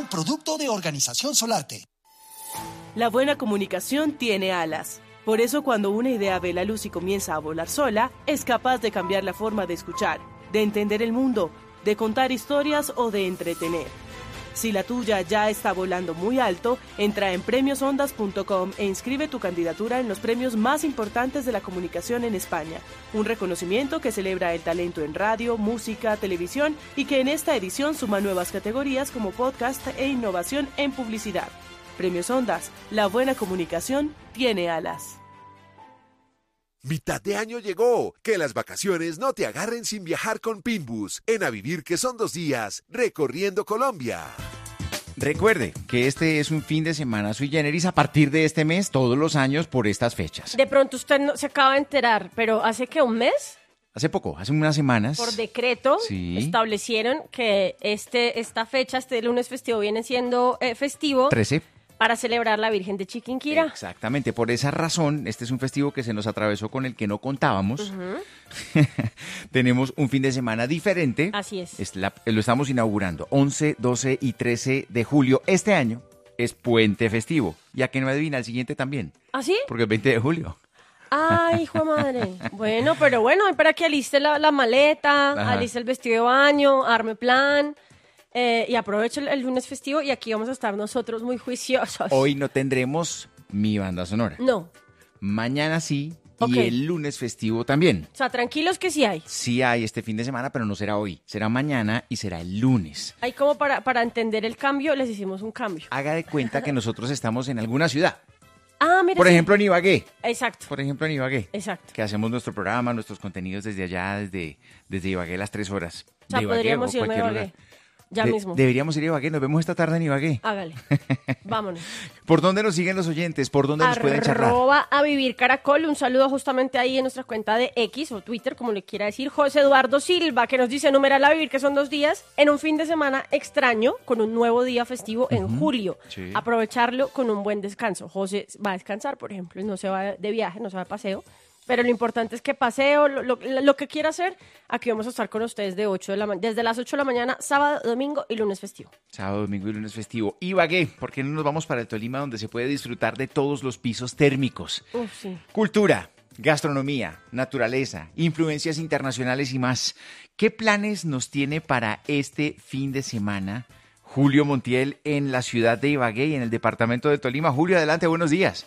producto de Organización Solarte. La buena comunicación tiene alas. Por eso cuando una idea ve la luz y comienza a volar sola, es capaz de cambiar la forma de escuchar, de entender el mundo, de contar historias o de entretener. Si la tuya ya está volando muy alto, entra en premiosondas.com e inscribe tu candidatura en los premios más importantes de la comunicación en España. Un reconocimiento que celebra el talento en radio, música, televisión y que en esta edición suma nuevas categorías como podcast e innovación en publicidad. Premios Ondas, la buena comunicación tiene alas. Mitad de año llegó. Que las vacaciones no te agarren sin viajar con Pinbus. En A Vivir que son 2 días, recorriendo Colombia. Recuerde que este es un fin de semana sui generis a partir de este mes, todos los años por estas fechas. De pronto usted no se acaba de enterar, pero ¿hace qué, un mes? Hace poco, hace unas semanas. Por decreto Sí. establecieron que esta fecha, este lunes festivo, viene siendo festivo 13. para celebrar la Virgen de Chiquinquirá. Exactamente, por esa razón, este es un festivo que se nos atravesó con el que no contábamos. Tenemos un fin de semana diferente. Así es. Lo estamos inaugurando 11, 12 y 13 de julio. Este año es puente festivo. Ya que no adivina, el siguiente también. ¿Ah, sí? Porque es 20 de julio. Ay, hijo de madre. Bueno, pero bueno, para que aliste la maleta, Ajá. aliste el vestido de baño, arme plan. Y aprovecho el lunes festivo y aquí vamos a estar nosotros muy juiciosos. Hoy no tendremos mi banda sonora. No. Mañana sí Ok. y el lunes festivo también. O sea, tranquilos que sí hay. Sí hay este fin de semana, pero no será hoy. Será mañana y será el lunes. Hay como para entender el cambio, les hicimos un cambio. Haga de cuenta que nosotros estamos en alguna ciudad. Ah, mira. Por sí. ejemplo, en Ibagué. Exacto. Por ejemplo, en Ibagué. Exacto. Que hacemos nuestro programa, nuestros contenidos desde allá, desde Ibagué las 3 horas. O sea, de Ibagué podríamos o irnos a cualquier Ibagué. lugar. Ya mismo. Deberíamos ir a Ibagué. Nos vemos esta tarde en Ibagué. Hágale. Vámonos. ¿Por dónde nos siguen los oyentes? ¿Por dónde nos pueden charlar? Arroba a Vivir Caracol. Un saludo justamente ahí en nuestra cuenta de X o Twitter, como le quiera decir. José Eduardo Silva, que nos dice numeral a Vivir, que son 2 días, en un fin de semana extraño, con un nuevo día festivo en julio. Sí. Aprovecharlo con un buen descanso. José va a descansar, por ejemplo, no se va de viaje, no se va de paseo. Pero lo importante es que paseo, lo que quiera hacer, aquí vamos a estar con ustedes desde las 8 de la mañana, sábado, domingo y lunes festivo. Sábado, domingo y lunes festivo. Ibagué, ¿por qué no nos vamos para el Tolima, donde se puede disfrutar de todos los pisos térmicos? Uf, sí. Cultura, gastronomía, naturaleza, influencias internacionales y más. ¿Qué planes nos tiene para este fin de semana Julio Montiel en la ciudad de Ibagué y en el departamento de Tolima? Julio, adelante, buenos días.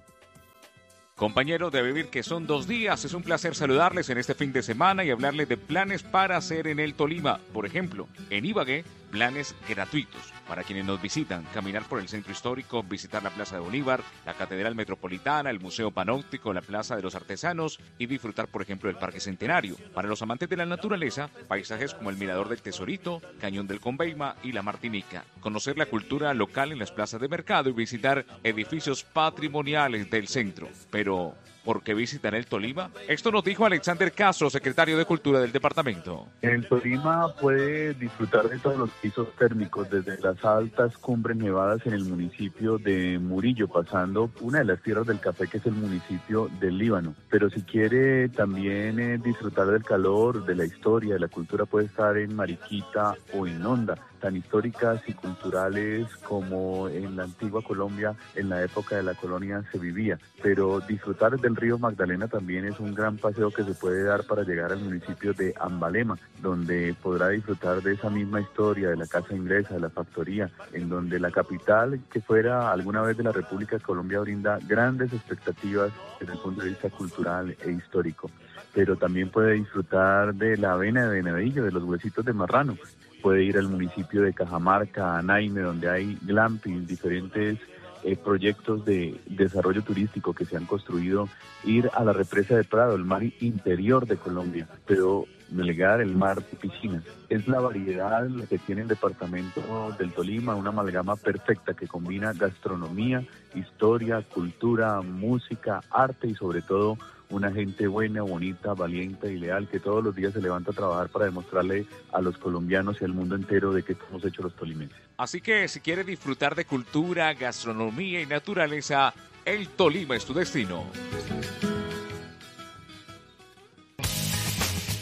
Compañeros de Vivir que son 2 días, es un placer saludarles en este fin de semana y hablarles de planes para hacer en el Tolima. Por ejemplo, en Ibagué, planes gratuitos para quienes nos visitan. Caminar por el centro histórico, visitar la Plaza de Bolívar, la Catedral Metropolitana, el Museo Panóptico, la Plaza de los Artesanos y disfrutar, por ejemplo, del Parque Centenario. Para los amantes de la naturaleza, paisajes como el Mirador del Tesorito, Cañón del Conveima y la Martinica. Conocer la cultura local en las plazas de mercado y visitar edificios patrimoniales del centro. Pero, ¿por qué visitar el Tolima? Esto nos dijo Alexander Castro, secretario de Cultura del departamento. En el Tolima puede disfrutar de todos los pisos térmicos, desde las altas cumbres nevadas en el municipio de Murillo, pasando una de las tierras del café, que es el municipio del Líbano. Pero si quiere también disfrutar del calor, de la historia, de la cultura, puede estar en Mariquita o en Honda, tan históricas y culturales como en la antigua Colombia, en la época de la colonia se vivía. Pero disfrutar del río Magdalena también es un gran paseo que se puede dar para llegar al municipio de Ambalema, donde podrá disfrutar de esa misma historia, de la casa inglesa, de la factoría, en donde la capital, que fuera alguna vez de la República de Colombia, brinda grandes expectativas desde el punto de vista cultural e histórico. Pero también puede disfrutar de la avena de Venadillo, de los huesitos de marrano. Puede ir al municipio de Cajamarca, a Naime, donde hay glamping, diferentes proyectos de desarrollo turístico que se han construido, ir a la represa de Prado, el mar interior de Colombia, pero delegar el mar de piscinas. Es la variedad que tiene el departamento del Tolima, una amalgama perfecta que combina gastronomía, historia, cultura, música, arte y sobre todo una gente buena, bonita, valiente y leal que todos los días se levanta a trabajar para demostrarle a los colombianos y al mundo entero de qué estamos hechos los tolimenses. Así que si quiere disfrutar de cultura, gastronomía y naturaleza, el Tolima es tu destino.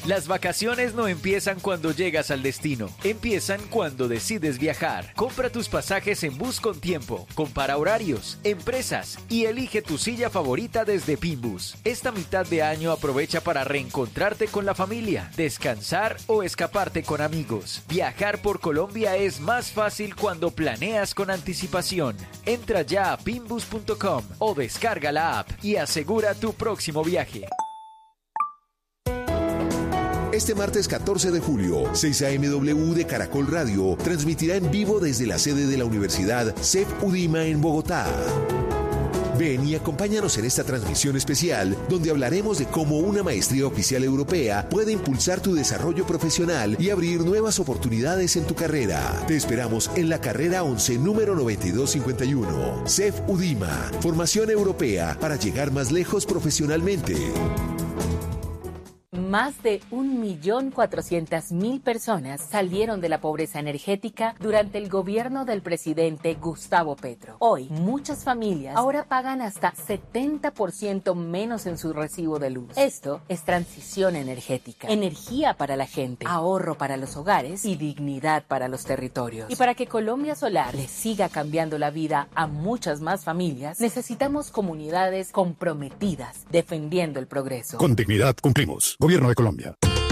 Las vacaciones no empiezan cuando llegas al destino, empiezan cuando decides viajar. Compra tus pasajes en Bus con Tiempo, compara horarios, empresas y elige tu silla favorita desde Pinbus. Esta mitad de año aprovecha para reencontrarte con la familia, descansar o escaparte con amigos. Viajar por Colombia es más fácil cuando planeas con anticipación. Entra ya a pinbus.com o descarga la app y asegura tu próximo viaje. Este martes 14 de julio, 6 a.m.W. de Caracol Radio transmitirá en vivo desde la sede de la Universidad CEP UDIMA en Bogotá. Ven y acompáñanos en esta transmisión especial donde hablaremos de cómo una maestría oficial europea puede impulsar tu desarrollo profesional y abrir nuevas oportunidades en tu carrera. Te esperamos en la carrera 11, número 9251. CEP UDIMA, formación europea para llegar más lejos profesionalmente. Más de 1.400.000 personas salieron de la pobreza energética durante el gobierno del presidente Gustavo Petro. Hoy, muchas familias ahora pagan hasta 70% menos en su recibo de luz. Esto es transición energética, energía para la gente, ahorro para los hogares y dignidad para los territorios. Y para que Colombia Solar le siga cambiando la vida a muchas más familias, necesitamos comunidades comprometidas defendiendo el progreso. Con dignidad cumplimos. Gobierno de Colombia.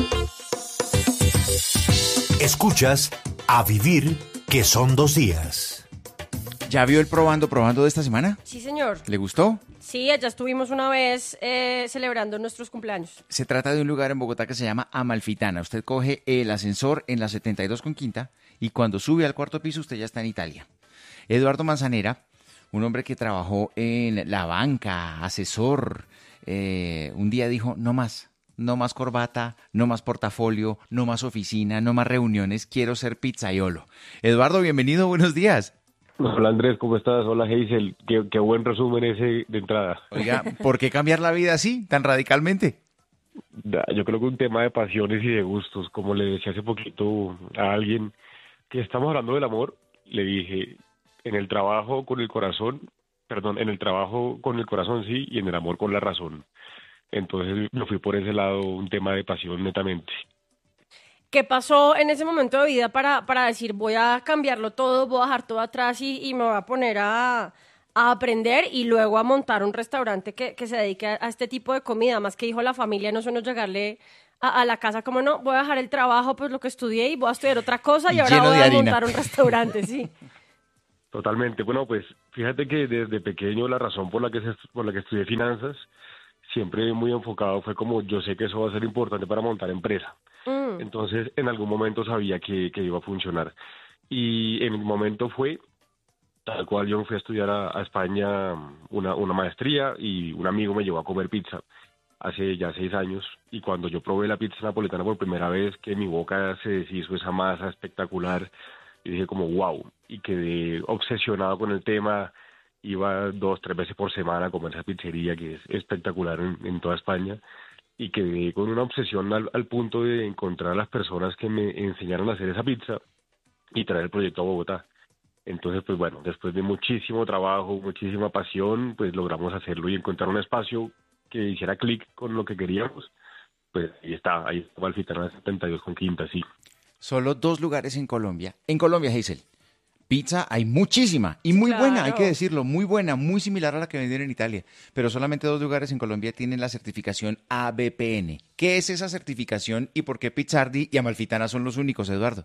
Escuchas A Vivir, que son 2 días. ¿Ya vio el probando de esta semana? Sí, señor. ¿Le gustó? Sí, allá estuvimos una vez celebrando nuestros cumpleaños. Se trata de un lugar en Bogotá que se llama Amalfitana. Usted coge el ascensor en la 72 con quinta y cuando sube al 4º piso usted ya está en Italia. Eduardo Manzanera, un hombre que trabajó en la banca, asesor, un día dijo, no más corbata, no más portafolio, no más oficina, no más reuniones, quiero ser pizzaiolo. Eduardo, bienvenido, buenos días. Hola Andrés, ¿cómo estás? Hola Hazel, qué buen resumen ese de entrada. Oiga, ¿por qué cambiar la vida así, tan radicalmente? Yo creo que un tema de pasiones y de gustos, como le decía hace poquito a alguien que estamos hablando del amor, le dije, en el trabajo con el corazón sí, y en el amor con la razón. Entonces me fui por ese lado, un tema de pasión netamente. ¿Qué pasó en ese momento de vida para decir voy a cambiarlo todo, voy a dejar todo atrás y me voy a poner a aprender y luego a montar un restaurante que se dedique a este tipo de comida? Más que dijo la familia, no solo llegarle a la casa como no, voy a dejar el trabajo, pues lo que estudié y voy a estudiar otra cosa y ahora voy a montar un restaurante, sí. Totalmente. Bueno, pues fíjate que desde pequeño la razón por la que estudié finanzas siempre muy enfocado fue como yo sé que eso va a ser importante para montar empresa. Entonces en algún momento sabía que iba a funcionar. Y en el momento fue tal cual, yo me fui a estudiar a España una maestría y un amigo me llevó a comer pizza hace ya 6 años. Y cuando yo probé la pizza napolitana por primera vez, que en mi boca se deshizo esa masa espectacular, y dije como wow, y quedé obsesionado con el tema. Iba 2-3 veces por semana a comer esa pizzería que es espectacular en toda España y quedé con una obsesión al punto de encontrar a las personas que me enseñaron a hacer esa pizza y traer el proyecto a Bogotá. Entonces, pues bueno, después de muchísimo trabajo, muchísima pasión, pues logramos hacerlo y encontrar un espacio que hiciera clic con lo que queríamos. Pues ahí está Amalfitana 72 con quinta, sí. Solo 2 lugares en Colombia. En Colombia, Hazel. Pizza hay muchísima y muy buena, hay que decirlo, muy buena, muy similar a la que vendieron en Italia, pero solamente 2 lugares en Colombia tienen la certificación ABPN. ¿Qué es esa certificación y por qué Pizzardi y Amalfitana son los únicos, Eduardo?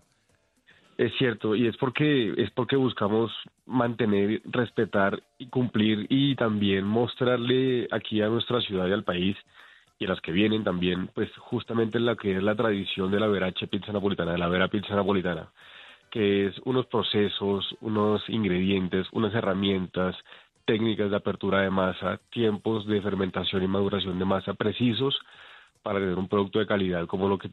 Es cierto, y es porque buscamos mantener, respetar y cumplir y también mostrarle aquí a nuestra ciudad y al país y a las que vienen también, pues justamente la que es la tradición de la verace pizza napolitana, de la vera pizza napolitana, que es unos procesos, unos ingredientes, unas herramientas, técnicas de apertura de masa, tiempos de fermentación y maduración de masa precisos para tener un producto de calidad como los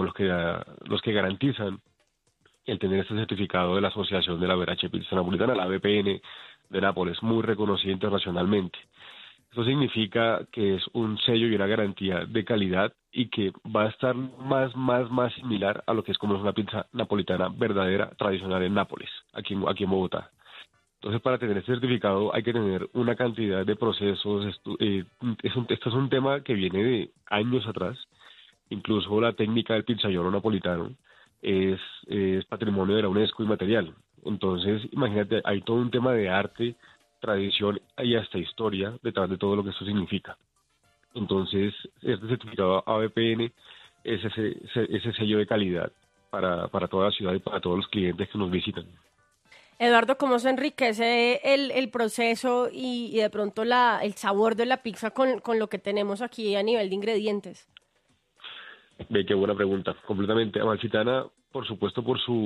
que garantizan el tener este certificado de la Asociación de la Verace Pizza Napolitana, la ABPN de Nápoles, muy reconocida internacionalmente. Eso significa que es un sello y una garantía de calidad y que va a estar más similar a lo que es como es una pizza napolitana verdadera, tradicional en Nápoles, aquí en Bogotá. Entonces, para tener este certificado hay que tener una cantidad de procesos. Esto es un tema que viene de años atrás Incluso la técnica del pizzaiolo napolitano es patrimonio de la UNESCO inmaterial. Entonces, imagínate, hay todo un tema de arte, tradición y hasta historia detrás de todo lo que esto significa. Entonces, este certificado ABPN es ese sello de calidad para toda la ciudad y para todos los clientes que nos visitan. Eduardo, ¿cómo se enriquece el proceso y de pronto el sabor de la pizza con lo que tenemos aquí a nivel de ingredientes? Ve, qué buena pregunta. Completamente. Amalfitana, por supuesto,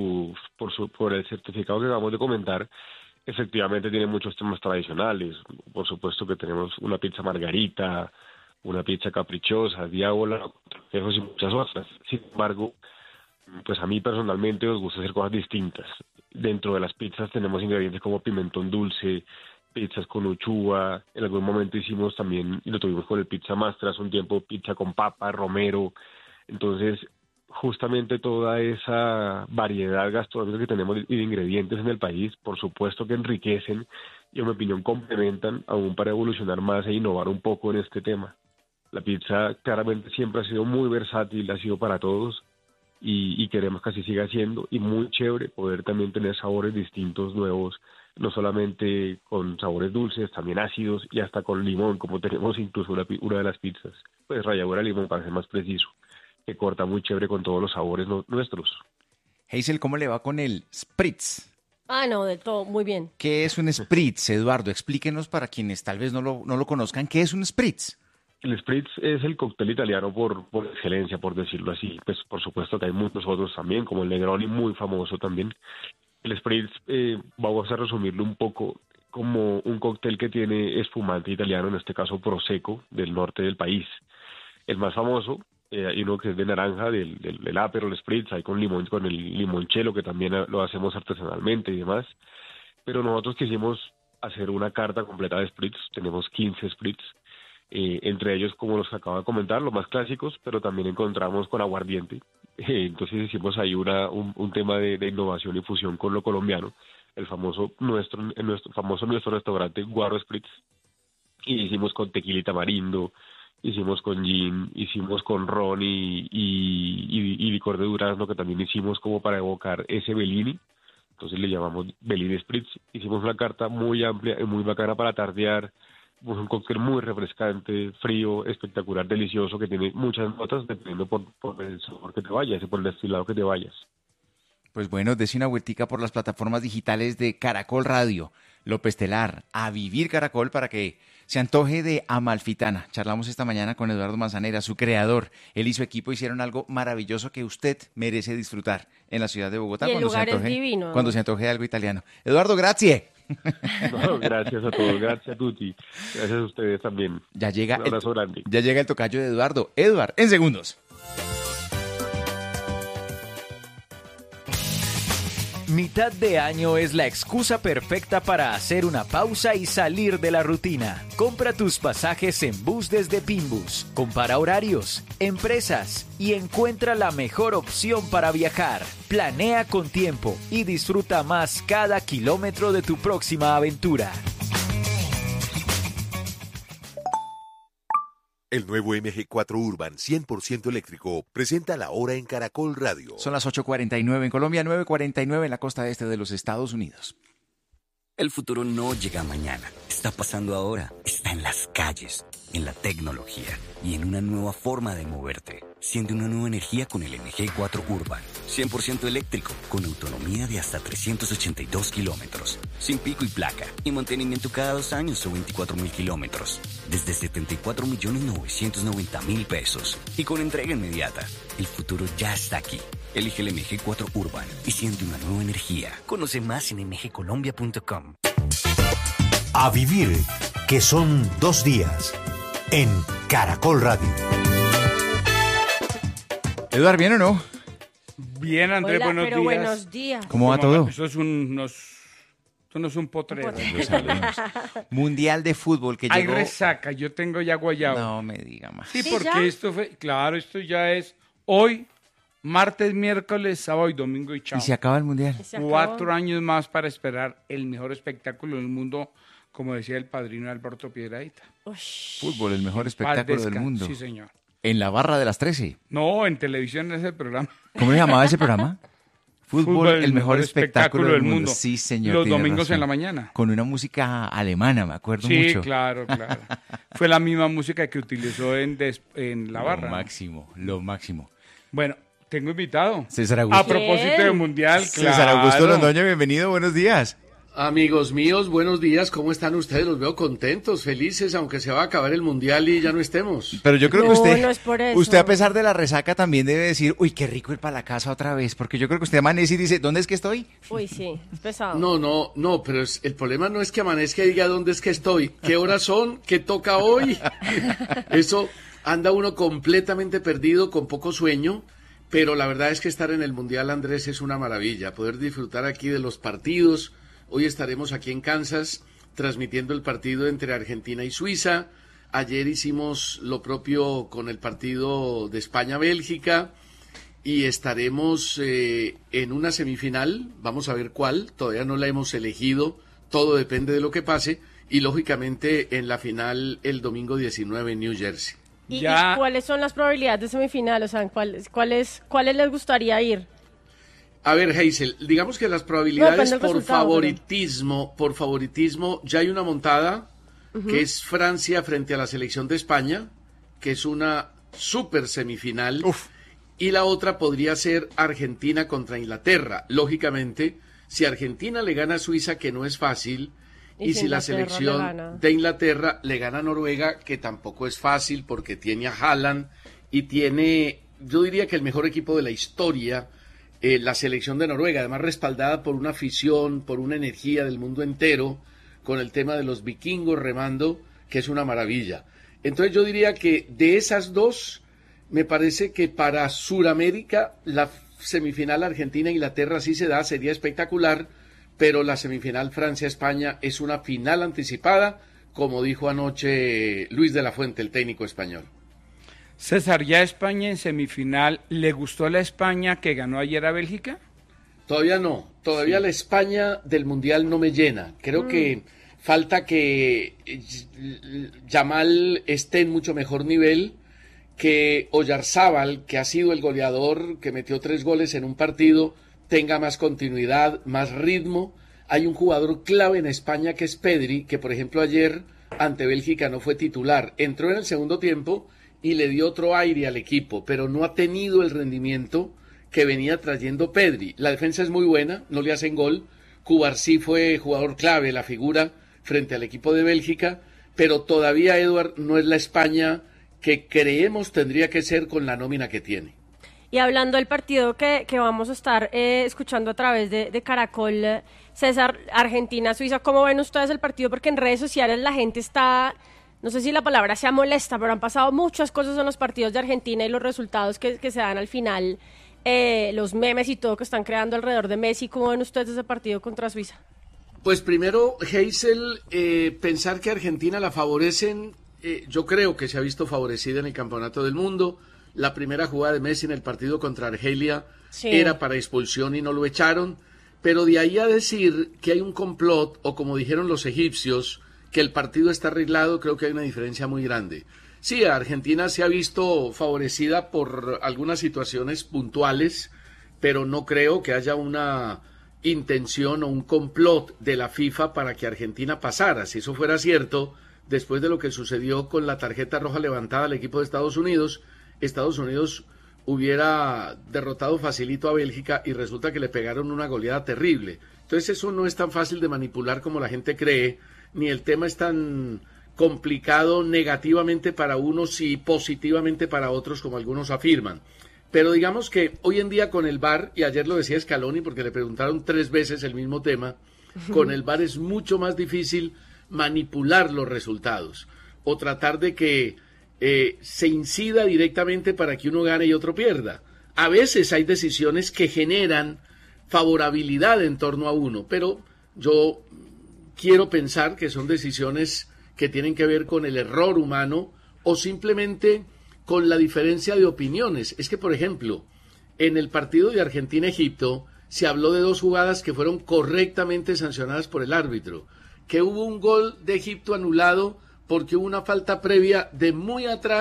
por el certificado que acabamos de comentar, efectivamente tiene muchos temas tradicionales. Por supuesto que tenemos una pizza margarita, una pizza caprichosa, diábola, espejos y muchas otras. Sin embargo, pues a mí personalmente nos gusta hacer cosas distintas. Dentro de las pizzas tenemos ingredientes como pimentón dulce, pizzas con uchuva, en algún momento hicimos también, y lo tuvimos con el Pizza Master hace un tiempo, pizza con papa, romero. Entonces, justamente toda esa variedad gastronómica que tenemos y de ingredientes en el país, por supuesto que enriquecen y en mi opinión complementan aún para evolucionar más e innovar un poco en este tema. La pizza claramente siempre ha sido muy versátil, ha sido para todos y queremos que así siga siendo, y muy chévere poder también tener sabores distintos, nuevos, no solamente con sabores dulces, también ácidos y hasta con limón, como tenemos incluso una de las pizzas, pues ralladura de limón para ser más preciso, que corta muy chévere con todos los sabores nuestros. Hazel, ¿cómo le va con el spritz? No, del todo, muy bien. ¿Qué es un spritz, Eduardo? Explíquenos para quienes tal vez no lo conozcan, ¿qué es un spritz? El spritz es el cóctel italiano por excelencia, por decirlo así. Pues por supuesto que hay muchos otros también, como el Negroni, muy famoso también. El spritz, vamos a resumirlo un poco como un cóctel que tiene espumante italiano, en este caso Prosecco, del norte del país. El más famoso, hay uno que es de naranja, del Aperol Spritz, hay con el limoncello, que también lo hacemos artesanalmente y demás. Pero nosotros quisimos hacer una carta completa de spritz, tenemos 15 spritz. Entre ellos, como los que acabo de comentar, los más clásicos, pero también encontramos con aguardiente. Entonces hicimos ahí un tema de innovación y fusión con lo colombiano, el famoso nuestro restaurante Guaro Spritz, y hicimos con tequila y tamarindo, hicimos con gin, hicimos con ron y licor de durazno, que también hicimos como para evocar ese Bellini. Entonces le llamamos Bellini Spritz. Hicimos una carta muy amplia y muy bacana para tardear. Un cóctel muy refrescante, frío, espectacular, delicioso, que tiene muchas notas dependiendo por el sabor que te vayas y por el destilado que te vayas. Pues bueno, dese una vueltica por las plataformas digitales de Caracol Radio, López Telar, A Vivir Caracol, para que se antoje de Amalfitana. Charlamos esta mañana con Eduardo Manzanera, su creador. Él y su equipo hicieron algo maravilloso que usted merece disfrutar en la ciudad de Bogotá cuando se antoje algo italiano. Eduardo, gracias. No, gracias a todos, gracias a Tuti, gracias a ustedes también. Ya llega un abrazo grande. Ya llega el tocayo de Eduardo. Eduard, en segundos. Mitad de año es la excusa perfecta para hacer una pausa y salir de la rutina. Compra tus pasajes en bus desde Pinbus. Compara horarios, empresas y encuentra la mejor opción para viajar. Planea con tiempo y disfruta más cada kilómetro de tu próxima aventura. El nuevo MG4 Urban 100% eléctrico presenta la hora en Caracol Radio. Son las 8:49 en Colombia, 9:49 en la costa este de los Estados Unidos. El futuro no llega mañana, está pasando ahora, está en las calles, en la tecnología y en una nueva forma de moverte. Siente una nueva energía con el MG4 Urban, 100% eléctrico, con autonomía de hasta 382 kilómetros, sin pico y placa, y mantenimiento cada 2 años o 24.000 kilómetros, desde 74.990.000 pesos, y con entrega inmediata. El futuro ya está aquí. Elige el MG4 Urban y siente una nueva energía. Conoce más en mgcolombia.com. A vivir, que son 2 días, en Caracol Radio. Eduard, ¿bien o no? Bien, Andrés, Hola, buenos días. Buenos días. ¿Cómo va todo? Esto no es un potrero. Mundial de fútbol que Hay llegó. resaca, yo tengo ya guayabo. No me diga más. Sí, ¿Sí, porque ya? esto ya es hoy, martes, miércoles, sábado y domingo y chao. Y se acaba el Mundial. 4 años más para esperar el mejor espectáculo del mundo, como decía el padrino Alberto Piedrahita. Fútbol, el mejor espectáculo del mundo. Sí, señor. En la barra de las 13. No, en televisión es el programa. ¿Cómo se llamaba ese programa? Fútbol, el mejor espectáculo del mundo. Sí, señor. Los domingos razón. En la mañana. Con una música alemana, me acuerdo mucho. Sí, claro. Fue la misma música que utilizó en la barra. Lo máximo. Bueno, tengo invitado. César Augusto. A propósito del Mundial, claro. César Augusto Londoño, bienvenido, buenos días. Amigos míos, buenos días, ¿cómo están ustedes? Los veo contentos, felices, aunque se va a acabar el Mundial y ya no estemos. Pero yo creo que no es por eso. Usted a pesar de la resaca también debe decir, uy, qué rico ir para la casa otra vez, porque yo creo que usted amanece y dice, ¿dónde es que estoy? Uy, sí, es pesado. No, pero el problema no es que amanezca y diga dónde es que estoy, qué horas son, qué toca hoy. Eso anda uno completamente perdido, con poco sueño, pero la verdad es que estar en el Mundial, Andrés, es una maravilla, poder disfrutar aquí de los partidos. Hoy estaremos aquí en Kansas transmitiendo el partido entre Argentina y Suiza. Ayer hicimos lo propio con el partido de España-Bélgica y estaremos en una semifinal, vamos a ver cuál, todavía no la hemos elegido, todo depende de lo que pase, y lógicamente en la final el domingo 19 en New Jersey. ¿Y cuáles son las probabilidades de semifinal? O sea, ¿cuáles les gustaría ir? A ver, Hazel, digamos que las probabilidades por favoritismo, ya hay una montada, que es Francia frente a la selección de España, que es una super semifinal, y la otra podría ser Argentina contra Inglaterra. Lógicamente, si Argentina le gana a Suiza, que no es fácil, y si la selección de Inglaterra le gana a Noruega, que tampoco es fácil, porque tiene a Haaland, y tiene, yo diría que el mejor equipo de la historia, la selección de Noruega, además respaldada por una afición, por una energía del mundo entero, con el tema de los vikingos remando, que es una maravilla. Entonces yo diría que de esas dos, me parece que para Sudamérica, la semifinal Argentina-Inglaterra sí se da, sería espectacular, pero la semifinal Francia-España es una final anticipada, como dijo anoche Luis de la Fuente, el técnico español. César, ¿ya España en semifinal le gustó la España que ganó ayer a Bélgica? Todavía no, la España del Mundial no me llena. Creo que falta que Yamal esté en mucho mejor nivel, que Oyarzábal, que ha sido el goleador, que metió 3 goles en un partido, tenga más continuidad, más ritmo. Hay un jugador clave en España que es Pedri, que por ejemplo ayer ante Bélgica no fue titular, entró en el segundo tiempo y le dio otro aire al equipo, pero no ha tenido el rendimiento que venía trayendo Pedri. La defensa es muy buena, no le hacen gol. Cubarsí fue jugador clave, la figura frente al equipo de Bélgica, pero todavía, Eduard, no es la España que creemos tendría que ser con la nómina que tiene. Y hablando del partido que vamos a estar escuchando a través de Caracol, César, Argentina-Suiza, ¿cómo ven ustedes el partido? Porque en redes sociales la gente está... No sé si la palabra sea molesta, pero han pasado muchas cosas en los partidos de Argentina y los resultados que se dan al final, los memes y todo que están creando alrededor de Messi. ¿Cómo ven ustedes ese partido contra Suiza? Pues primero, Hazel, pensar que Argentina la favorecen, yo creo que se ha visto favorecida en el Campeonato del Mundo. La primera jugada de Messi en el partido contra Argelia era para expulsión y no lo echaron, pero de ahí a decir que hay un complot, o como dijeron los egipcios, que el partido está arreglado, creo que hay una diferencia muy grande. Sí, Argentina se ha visto favorecida por algunas situaciones puntuales, pero no creo que haya una intención o un complot de la FIFA para que Argentina pasara. Si eso fuera cierto, después de lo que sucedió con la tarjeta roja levantada al equipo de Estados Unidos hubiera derrotado facilito a Bélgica y resulta que le pegaron una goleada terrible. Entonces eso no es tan fácil de manipular como la gente cree, ni el tema es tan complicado negativamente para unos y positivamente para otros como algunos afirman. Pero digamos que hoy en día con el VAR, y ayer lo decía Scaloni porque le preguntaron 3 veces el mismo tema, con el VAR es mucho más difícil manipular los resultados o tratar de que se incida directamente para que uno gane y otro pierda. A veces hay decisiones que generan favorabilidad en torno a uno, pero yo quiero pensar que son decisiones que tienen que ver con el error humano o simplemente con la diferencia de opiniones. Es que, por ejemplo, en el partido de Argentina-Egipto se habló de 2 jugadas que fueron correctamente sancionadas por el árbitro, que hubo un gol de Egipto anulado porque hubo una falta previa de muy atrás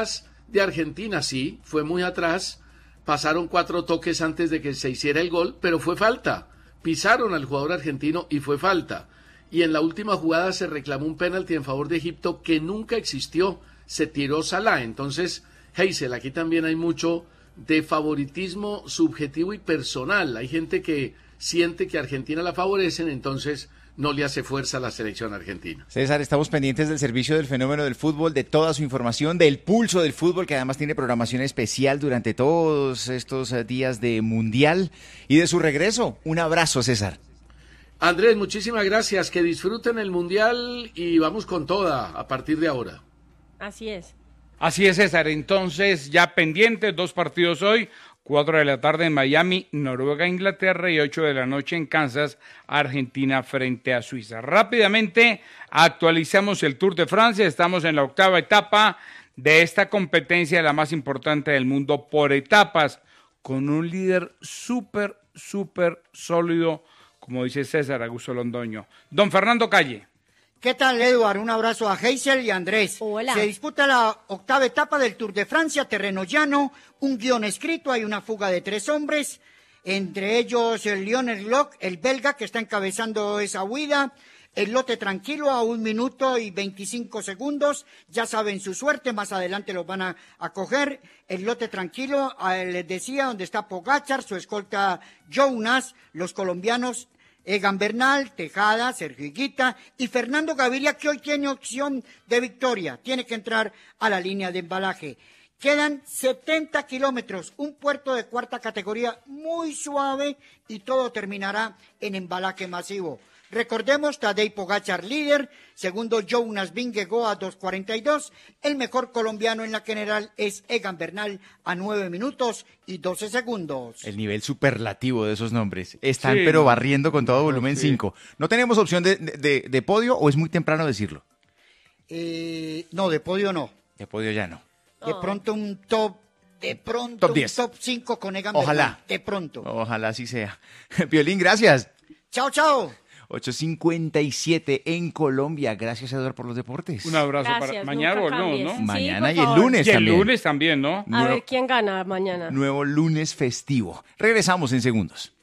de Argentina, sí, fue muy atrás, pasaron 4 toques antes de que se hiciera el gol, pero fue falta. Pisaron al jugador argentino y fue falta. Y en la última jugada se reclamó un penalti en favor de Egipto que nunca existió. Se tiró Salah. Entonces, Heysel, aquí también hay mucho de favoritismo subjetivo y personal. Hay gente que siente que a Argentina la favorecen, entonces no le hace fuerza a la selección argentina. César, estamos pendientes del servicio del fenómeno del fútbol, de toda su información, del pulso del fútbol, que además tiene programación especial durante todos estos días de Mundial y de su regreso. Un abrazo, César. Andrés, muchísimas gracias, que disfruten el Mundial y vamos con toda a partir de ahora. Así es. Así es, César. Entonces, ya pendientes, 2 partidos hoy, 4 de la tarde en Miami, Noruega, Inglaterra, y 8 de la noche en Kansas, Argentina frente a Suiza. Rápidamente actualizamos el Tour de Francia, estamos en la 8ª etapa de esta competencia, la más importante del mundo por etapas, con un líder súper sólido, como dice César Augusto Londoño. Don Fernando Calle. ¿Qué tal, Eduardo? Un abrazo a Heysel y Andrés. Hola. Se disputa la 8ª etapa del Tour de Francia, terreno llano, un guión escrito, hay una fuga de 3 hombres, entre ellos el Lionel Locke, el belga, que está encabezando esa huida, el lote tranquilo a 1 minuto y 25 segundos, ya saben su suerte, más adelante los van a coger, el lote tranquilo, les decía, donde está Pogačar, su escolta Jonas, los colombianos, Egan Bernal, Tejada, Sergio Higuita y Fernando Gaviria, que hoy tiene opción de victoria. Tiene que entrar a la línea de embalaje. Quedan 70 kilómetros, un puerto de 4ª categoría muy suave y todo terminará en embalaje masivo. Recordemos, Tadej Pogačar líder, segundo Jonas Vingegaard a 2:42, el mejor colombiano en la general es Egan Bernal a 9 minutos y 12 segundos. El nivel superlativo de esos nombres. Están Sí, pero no. barriendo con todo volumen 5. ¿No tenemos opción de podio o es muy temprano decirlo? No, de podio no. De podio ya no. De pronto un top, Top 10. un top 5 con Egan Ojalá. Bernal, de pronto. Ojalá así sea. Violín, gracias. Chao, chao. 8:57 en Colombia. Gracias, Eduardo, por los deportes. Un abrazo Gracias, para mañana, nunca volvemos, cambies. ¿no? Mañana Sí, y por el favor. lunes Y el también. lunes también, ¿no? A ver quién gana mañana. Nuevo lunes festivo. Regresamos en segundos.